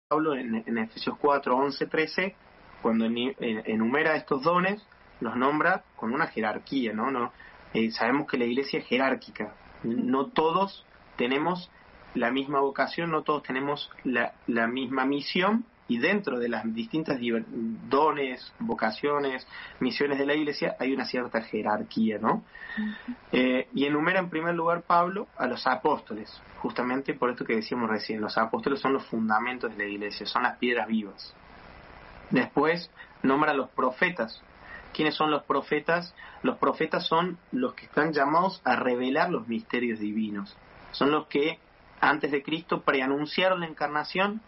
Pablo en Efesios 4, 11, 13, cuando enumera estos dones, los nombra con una jerarquía, ¿no? Sabemos que la iglesia es jerárquica, no todos tenemos la misma vocación, no todos tenemos la misma misión, y dentro de las distintas dones, vocaciones, misiones de la iglesia hay una cierta jerarquía, ¿no? Y enumera en primer lugar Pablo a los apóstoles, justamente por esto que decíamos recién, los apóstoles son los fundamentos de la iglesia, son las piedras vivas. Después nombra a los profetas. ¿Quiénes son los profetas? Los profetas son los que están llamados a revelar los misterios divinos, son los que antes de Cristo preanunciaron la encarnación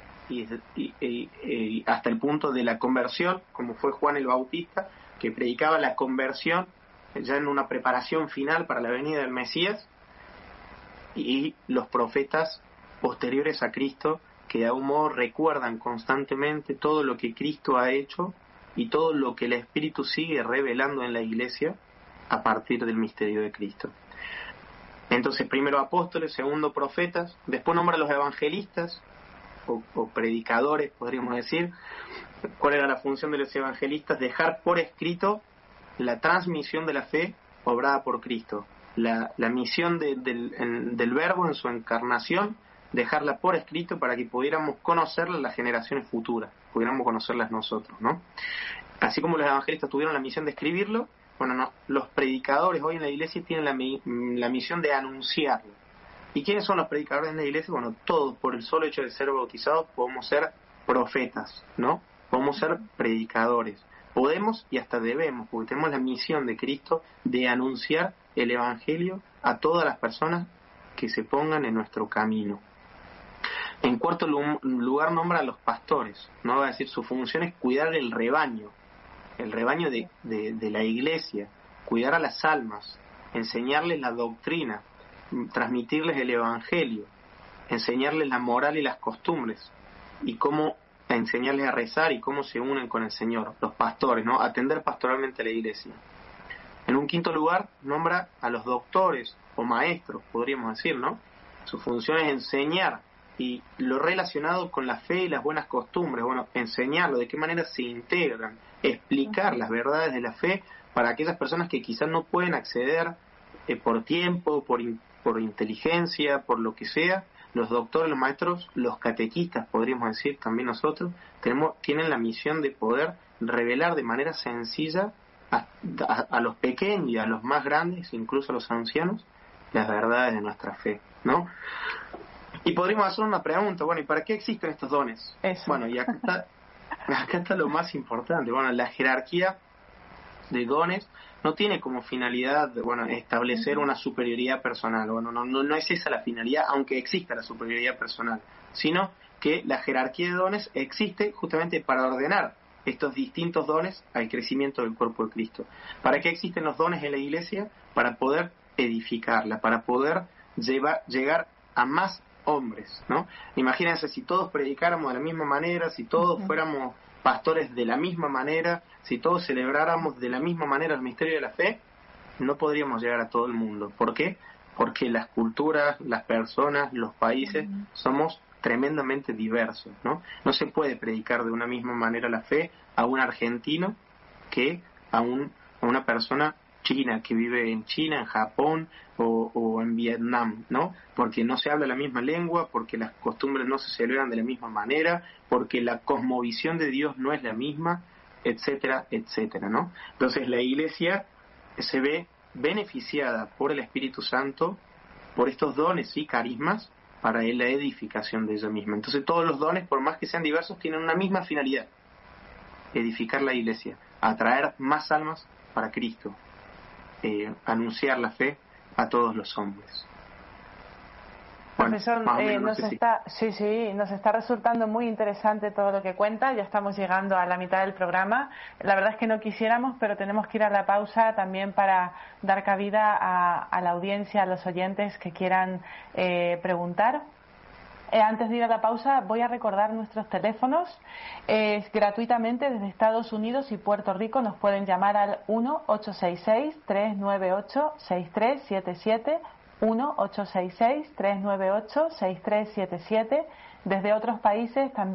y hasta el punto de la conversión, como fue Juan el Bautista, que predicaba la conversión ya en una preparación final para la venida del Mesías, y los profetas posteriores a Cristo, que de algún modo recuerdan constantemente todo lo que Cristo ha hecho y todo lo que el Espíritu sigue revelando en la iglesia a partir del misterio de Cristo. Entonces, primero apóstoles, segundo profetas, después nombra a los evangelistas o predicadores, podríamos decir. ¿Cuál era la función de los evangelistas? Dejar por escrito la transmisión de la fe obrada por Cristo, la misión del Verbo en su encarnación, dejarla por escrito para que pudiéramos conocerla las generaciones futuras, pudiéramos conocerlas nosotros, ¿no? Así como los evangelistas tuvieron la misión de escribirlo, los predicadores hoy en la iglesia tienen la misión de anunciarlo. ¿Y quiénes son los predicadores en la iglesia? Todos, por el solo hecho de ser bautizados, podemos ser profetas, ¿no? Podemos ser predicadores. Podemos y hasta debemos, porque tenemos la misión de Cristo de anunciar el Evangelio a todas las personas que se pongan en nuestro camino. En cuarto lugar nombra a los pastores, ¿no? Va a decir, su función es cuidar el rebaño de la iglesia, cuidar a las almas, enseñarles la doctrina, transmitirles el Evangelio, enseñarles la moral y las costumbres, y cómo enseñarles a rezar y cómo se unen con el Señor, los pastores, ¿no? Atender pastoralmente a la iglesia. En un quinto lugar nombra a los doctores o maestros, podríamos decir, ¿no? Su función es enseñar, y lo relacionado con la fe y las buenas costumbres, enseñarlo, de qué manera se integran, explicar las verdades de la fe para aquellas personas que quizás no pueden acceder por tiempo, por inteligencia, por lo que sea. Los doctores, los maestros, los catequistas, podríamos decir también nosotros, tienen la misión de poder revelar de manera sencilla a los pequeños y a los más grandes, incluso a los ancianos, las verdades de nuestra fe, ¿no? Y podríamos hacer una pregunta, ¿y para qué existen estos dones? Eso. Y acá está lo más importante. La jerarquía de dones no tiene como finalidad establecer una superioridad personal. No es esa la finalidad, aunque exista la superioridad personal, sino que la jerarquía de dones existe justamente para ordenar estos distintos dones al crecimiento del cuerpo de Cristo. ¿Para qué existen los dones en la iglesia? Para poder edificarla, para poder llegar a más hombres, ¿no? Imagínense si todos predicáramos de la misma manera, si todos fuéramos pastores de la misma manera, si todos celebráramos de la misma manera el misterio de la fe, no podríamos llegar a todo el mundo. ¿Por qué? Porque las culturas, las personas, los países somos tremendamente diversos, ¿no? No se puede predicar de una misma manera la fe a un argentino que a una persona china que vive en China, en Japón o en Vietnam, ¿no? Porque no se habla la misma lengua, porque las costumbres no se celebran de la misma manera, porque la cosmovisión de Dios no es la misma, etcétera, etcétera, ¿no? Entonces la iglesia se ve beneficiada por el Espíritu Santo, por estos dones y carismas para la edificación de ella misma. Entonces todos los dones, por más que sean diversos, tienen una misma finalidad: edificar la iglesia, atraer más almas para Cristo, anunciar la fe a todos los hombres. Profesor, nos está resultando muy interesante todo lo que cuenta. Ya estamos llegando a la mitad del programa. La verdad es que no quisiéramos, pero tenemos que ir a la pausa también para dar cabida a la audiencia, a los oyentes que quieran preguntar. Antes de ir a la pausa, voy a recordar nuestros teléfonos. Gratuitamente desde Estados Unidos y Puerto Rico nos pueden llamar al 1-866-398-6377, 1-866-398-6377. Desde otros países también